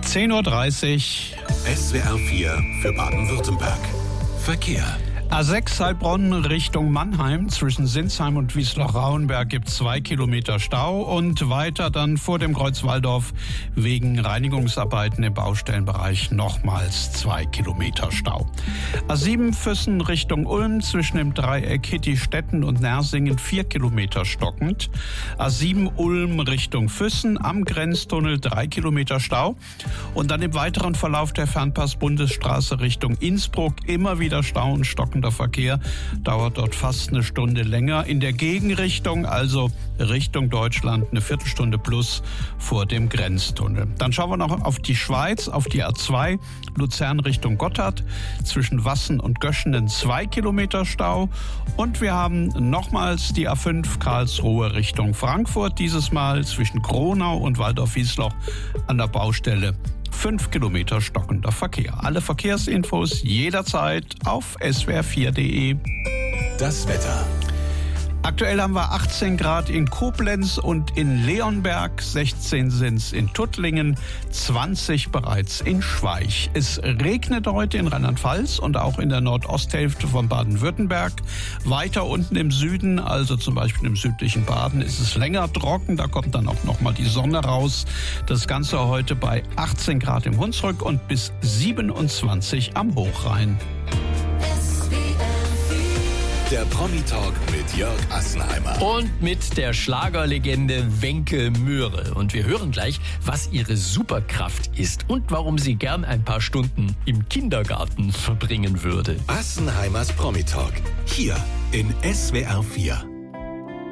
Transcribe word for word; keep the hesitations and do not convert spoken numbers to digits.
zehn Uhr dreißig. S W R vier für Baden-Württemberg. Verkehr. A sechs Heilbronn Richtung Mannheim. Zwischen Sinsheim und Wiesloch-Rauenberg gibt es zwei Kilometer Stau. Und weiter dann vor dem Kreuz Walldorf wegen Reinigungsarbeiten im Baustellenbereich nochmals zwei Kilometer Stau. A sieben Füssen Richtung Ulm. Zwischen dem Dreieck Hittistetten und Nersingen vier Kilometer stockend. A sieben Ulm Richtung Füssen. Am Grenztunnel drei Kilometer Stau. Und dann im weiteren Verlauf der Fernpass-Bundesstraße Richtung Innsbruck immer wieder Stau und stockend. Der Verkehr dauert dort fast eine Stunde länger. In der Gegenrichtung, also Richtung Deutschland, eine Viertelstunde plus vor dem Grenztunnel. Dann schauen wir noch auf die Schweiz, auf die A zwei, Luzern Richtung Gotthard. Zwischen Wassen und Göschenen zwei Kilometer Stau. Und wir haben nochmals die A fünf Karlsruhe Richtung Frankfurt. Dieses Mal zwischen Kronau und Waldorf-Wiesloch an der Baustelle. Fünf Kilometer stockender Verkehr. Alle Verkehrsinfos jederzeit auf S W R vier punkt de. Das Wetter. Aktuell haben wir achtzehn Grad in Koblenz und in Leonberg, sechzehn sind's in Tuttlingen, zwanzig bereits in Schweich. Es regnet heute in Rheinland-Pfalz und auch in der Nordosthälfte von Baden-Württemberg. Weiter unten im Süden, also zum Beispiel im südlichen Baden, ist es länger trocken. Da kommt dann auch noch mal die Sonne raus. Das Ganze heute bei achtzehn Grad im Hunsrück und bis siebenundzwanzig am Hochrhein. Der Promi-Talk mit Jörg Assenheimer. Und mit der Schlagerlegende Wenke Möhre. Und wir hören gleich, was ihre Superkraft ist und warum sie gern ein paar Stunden im Kindergarten verbringen würde. Assenheimers Promi-Talk. Hier in S W R vier.